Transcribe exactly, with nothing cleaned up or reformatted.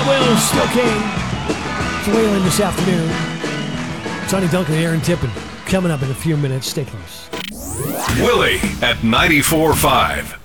Will, still king. It's Wayland this afternoon. Sonny Duncan and Aaron Tippin coming up in a few minutes. Stay close. Willie at ninety-four point five.